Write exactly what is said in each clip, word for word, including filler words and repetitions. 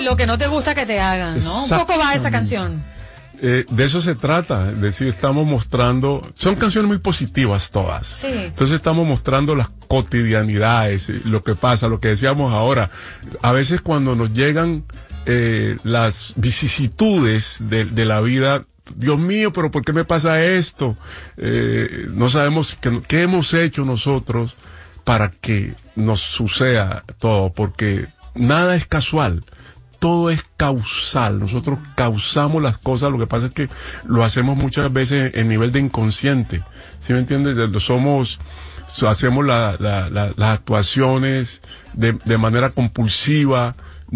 lo que no te gusta que te hagan, ¿no? Un poco va esa canción. Eh, de eso se trata, es decir, estamos mostrando, son canciones muy positivas todas. Sí. Entonces estamos mostrando las cotidianidades, lo que pasa, lo que decíamos ahora. A veces cuando nos llegan eh, las vicisitudes de, de la vida, Dios mío, pero ¿por qué me pasa esto? Eh, no sabemos qué, qué hemos hecho nosotros para que nos suceda todo, porque nada es casual. Todo es causal, nosotros causamos las cosas, lo que pasa es que lo hacemos muchas veces en nivel de inconsciente, ¿sí me entiendes? Somos, hacemos la, la, la, las actuaciones de, de manera compulsiva,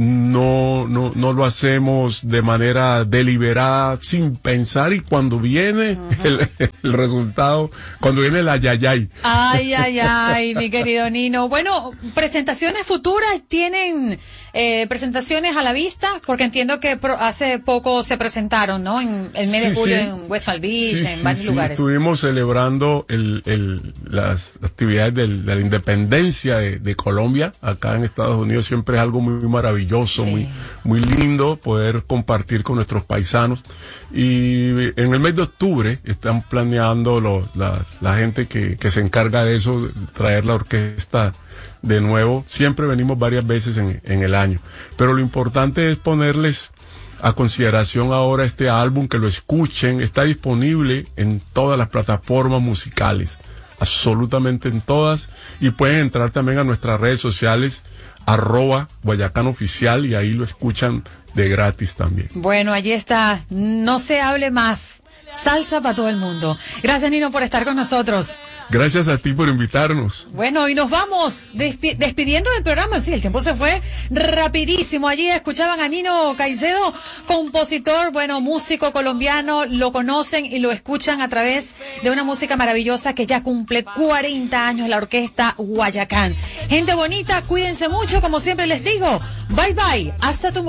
no, no, no lo hacemos de manera deliberada, sin pensar, y cuando viene uh-huh. el, el resultado, cuando viene el ayayay. Ay, ay, ay, mi querido Nino. Bueno, presentaciones futuras tienen, eh, presentaciones a la vista, porque entiendo que pro, hace poco se presentaron, ¿no? En el mes sí, de julio sí. en West Palm Beach, sí, en sí, varios sí. lugares. Estuvimos celebrando el, el, las actividades del, de la independencia de, de Colombia, acá en Estados Unidos. Siempre es algo muy, muy maravilloso. Sí. muy muy lindo poder compartir con nuestros paisanos, y en el mes de octubre están planeando los, la, la gente que, que se encarga de eso, de traer la orquesta de nuevo. Siempre venimos varias veces en, en el año, pero lo importante es ponerles a consideración ahora este álbum, que lo escuchen. Está disponible en todas las plataformas musicales, absolutamente en todas, y pueden entrar también a nuestras redes sociales, arroba Guayacán Oficial, y ahí lo escuchan de gratis también. Bueno, allí está, no se hable más, salsa para todo el mundo. Gracias, Nino, por estar con nosotros. Gracias a ti por invitarnos. Bueno, y nos vamos despi- despidiendo del programa. Sí, el tiempo se fue rapidísimo. Allí escuchaban a Nino Caicedo, compositor, bueno, músico colombiano. Lo conocen y lo escuchan a través de una música maravillosa que ya cumple cuarenta años, la orquesta Guayacán. Gente bonita, cuídense mucho, como siempre les digo. Bye bye, hasta tu